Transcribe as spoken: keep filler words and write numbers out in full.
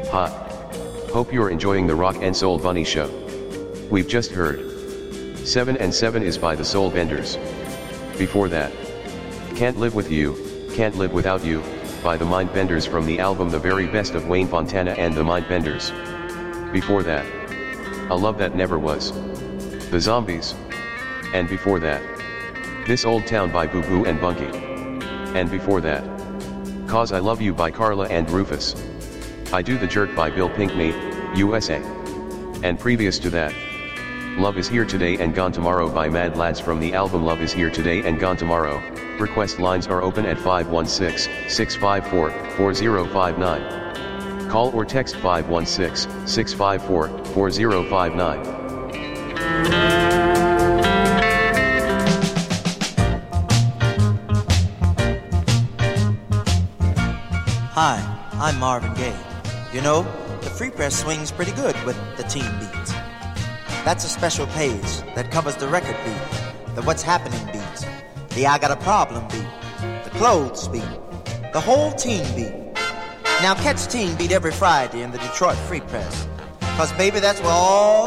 Hot. Hope you're enjoying the Rock and Soul Bunny show. We've just heard seven and seven is by the Soul Benders. Before that, Can't Live With You, Can't Live Without You, by the Mindbenders from the album The Very Best of Wayne Fontana and the Mindbenders. Before that, A Love That Never Was, The Zombies. And before that, This Old Town by Boo Boo and Bunky. And before that, Cause I Love You by Carla and Rufus. I Do the Jerk by Bill Pinkney, U S A. And previous to that, Love Is Here Today and Gone Tomorrow by Mad Lads from the album Love Is Here Today and Gone Tomorrow. Request lines are open at five one six, six five four, four zero five nine. Call or text five one six, six five four, four zero five nine. Hi, I'm Marvin Gaye. You know, the Free Press swings pretty good with the teen beats. That's a special page that covers the record beat, the What's Happening beats, the I Got a Problem beat, the Clothes beat, the whole teen beat. Now catch Teen Beat every Friday in the Detroit Free Press, cause baby, that's where all